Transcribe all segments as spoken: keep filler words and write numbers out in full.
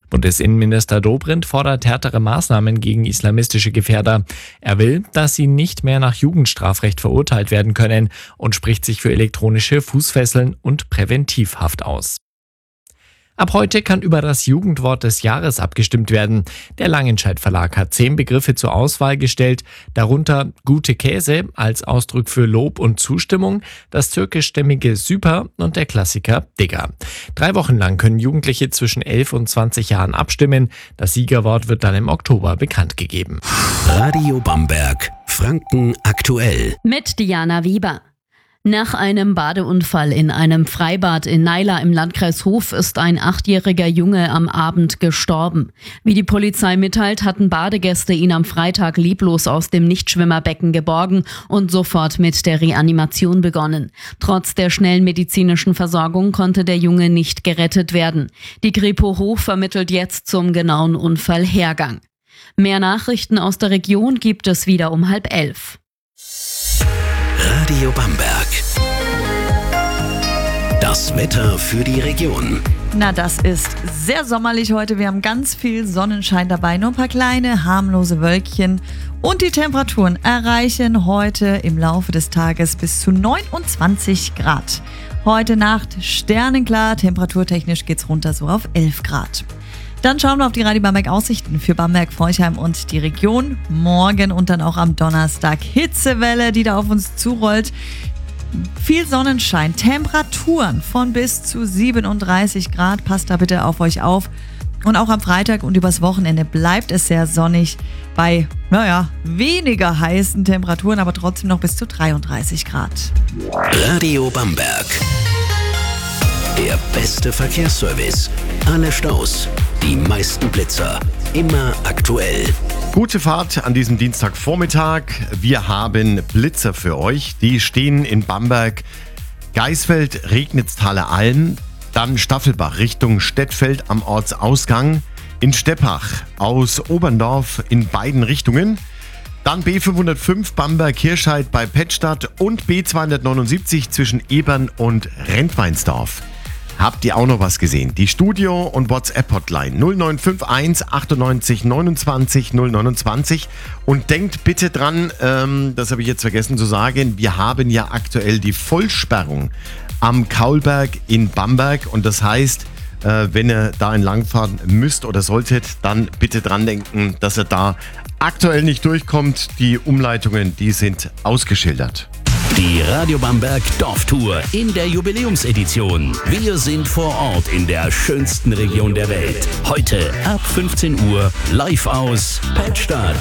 Bundesinnenminister Dobrindt fordert härtere Maßnahmen gegen islamistische Gefährder. Er will, dass sie nicht mehr nach Jugendstrafrecht verurteilt werden können und spricht sich für elektronische Fußfesseln und Präventivhaft aus. Ab heute kann über das Jugendwort des Jahres abgestimmt werden. Der Langenscheidt Verlag hat zehn Begriffe zur Auswahl gestellt, darunter gute Käse als Ausdruck für Lob und Zustimmung, das türkischstämmige Süper und der Klassiker Digger. Drei Wochen lang können Jugendliche zwischen elf und zwanzig Jahren abstimmen. Das Siegerwort wird dann im Oktober bekannt gegeben. Radio Bamberg, Franken aktuell. Mit Diana Wieber. Nach einem Badeunfall in einem Freibad in Naila im Landkreis Hof ist ein achtjähriger Junge am Abend gestorben. Wie die Polizei mitteilt, hatten Badegäste ihn am Freitag leblos aus dem Nichtschwimmerbecken geborgen und sofort mit der Reanimation begonnen. Trotz der schnellen medizinischen Versorgung konnte der Junge nicht gerettet werden. Die Kripo Hof vermittelt jetzt zum genauen Unfallhergang. Mehr Nachrichten aus der Region gibt es wieder um halb elf. Radio Bamberg. Das Wetter für die Region. Na, das ist sehr sommerlich heute. Wir haben ganz viel Sonnenschein dabei, nur ein paar kleine, harmlose Wölkchen. Und die Temperaturen erreichen heute im Laufe des Tages bis zu neunundzwanzig Grad. Heute Nacht sternenklar, temperaturtechnisch geht's runter so auf elf Grad. Dann schauen wir auf die Radio Bamberg Aussichten für Bamberg, Forchheim und die Region. Morgen und dann auch am Donnerstag Hitzewelle, die da auf uns zurollt. Viel Sonnenschein, Temperaturen von bis zu siebenunddreißig Grad. Passt da bitte auf euch auf. Und auch am Freitag und übers Wochenende bleibt es sehr sonnig bei, naja, weniger heißen Temperaturen, aber trotzdem noch bis zu dreiunddreißig Grad. Radio Bamberg. Der beste Verkehrsservice. Alle Staus, die meisten Blitzer, immer aktuell. Gute Fahrt an diesem Dienstagvormittag. Wir haben Blitzer für euch. Die stehen in Bamberg, Geisfeld, Regnitztaler Alm, dann Staffelbach Richtung Stettfeld am Ortsausgang, in Steppach aus Oberndorf in beiden Richtungen. Dann B fünfhundertfünf Bamberg-Hirscheid bei Pettstadt und B zweihundertneunundsiebzig zwischen Ebern und Rentweinsdorf. Habt ihr auch noch was gesehen? Die Studio- und WhatsApp-Hotline null neun fünf eins achtundneunzig neunundzwanzig null neunundzwanzig. Und denkt bitte dran, ähm, das habe ich jetzt vergessen zu sagen, wir haben ja aktuell die Vollsperrung am Kaulberg in Bamberg. Und das heißt, äh, wenn ihr da entlangfahren müsst oder solltet, dann bitte dran denken, dass ihr da aktuell nicht durchkommt. Die Umleitungen, die sind ausgeschildert. Die Radio Bamberg Dorftour in der Jubiläumsedition. Wir sind vor Ort in der schönsten Region der Welt. Heute ab fünfzehn Uhr live aus Pettstadt.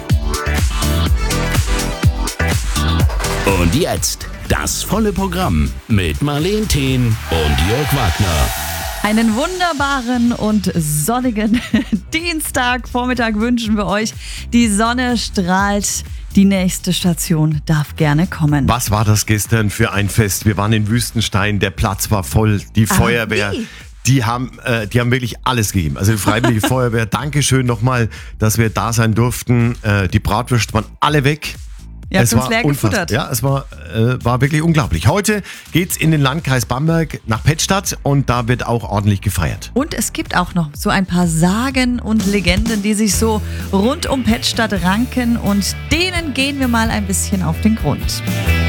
Und jetzt das volle Programm mit Marleen Thehn und Jörg Wagner. Einen wunderbaren und sonnigen Dienstagvormittag wünschen wir euch. Die Sonne strahlt. Die nächste Station darf gerne kommen. Was war das gestern für ein Fest? Wir waren in Wüstenstein, der Platz war voll, die Feuerwehr, wie? die haben, äh, die haben wirklich alles gegeben. Also die Freiwillige Feuerwehr, Dankeschön nochmal, dass wir da sein durften. Äh, die Bratwürste waren alle weg. Ihr habt es uns war leer unfassbar. gefuttert. Ja, es war, äh, war wirklich unglaublich. Heute geht's in den Landkreis Bamberg nach Pettstadt und da wird auch ordentlich gefeiert. Und es gibt auch noch so ein paar Sagen und Legenden, die sich so rund um Pettstadt ranken und denen gehen wir mal ein bisschen auf den Grund.